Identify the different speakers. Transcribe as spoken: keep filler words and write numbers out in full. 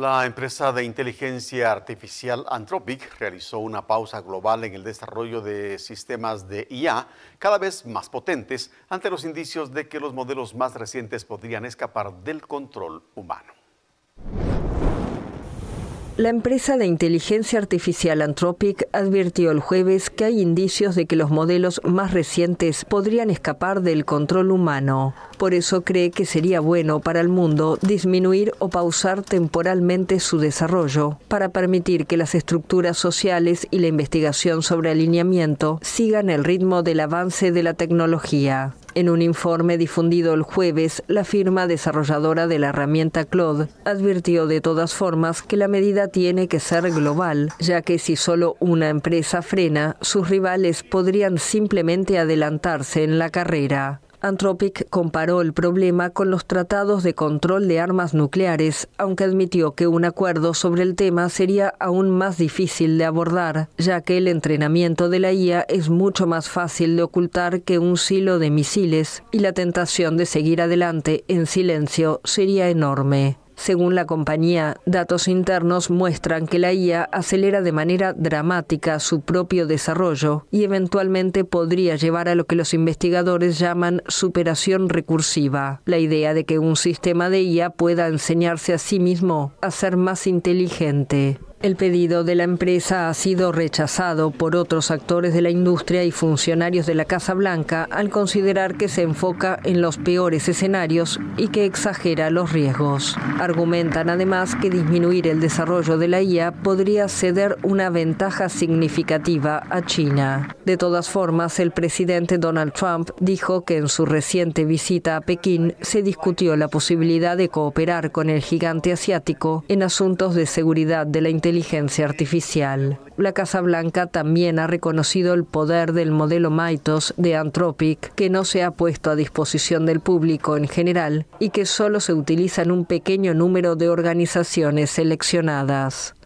Speaker 1: La empresa de inteligencia artificial Anthropic realizó una pausa global en el desarrollo de sistemas de I A cada vez más potentes ante los indicios de que los modelos más recientes podrían escapar del control humano.
Speaker 2: La empresa de inteligencia artificial Anthropic advirtió el jueves que hay indicios de que los modelos más recientes podrían escapar del control humano. Por eso cree que sería bueno para el mundo disminuir o pausar temporalmente su desarrollo, para permitir que las estructuras sociales y la investigación sobre alineamiento sigan el ritmo del avance de la tecnología. En un informe difundido el jueves, la firma desarrolladora de la herramienta Claude advirtió de todas formas que la medida tiene que ser global, ya que si solo una empresa frena, sus rivales podrían simplemente adelantarse en la carrera. Anthropic comparó el problema con los tratados de control de armas nucleares, aunque admitió que un acuerdo sobre el tema sería aún más difícil de abordar, ya que el entrenamiento de la I A es mucho más fácil de ocultar que un silo de misiles, y la tentación de seguir adelante en silencio sería enorme. Según la compañía, datos internos muestran que la I A acelera de manera dramática su propio desarrollo y eventualmente podría llevar a lo que los investigadores llaman superación recursiva, la idea de que un sistema de I A pueda enseñarse a sí mismo a ser más inteligente. El pedido de la empresa ha sido rechazado por otros actores de la industria y funcionarios de la Casa Blanca al considerar que se enfoca en los peores escenarios y que exagera los riesgos. Argumentan además que disminuir el desarrollo de la I A podría ceder una ventaja significativa a China. De todas formas, el presidente Donald Trump dijo que en su reciente visita a Pekín se discutió la posibilidad de cooperar con el gigante asiático en asuntos de seguridad de la inteligencia inteligencia artificial. La Casa Blanca también ha reconocido el poder del modelo Mythos de Anthropic, que no se ha puesto a disposición del público en general y que solo se utiliza en un pequeño número de organizaciones seleccionadas.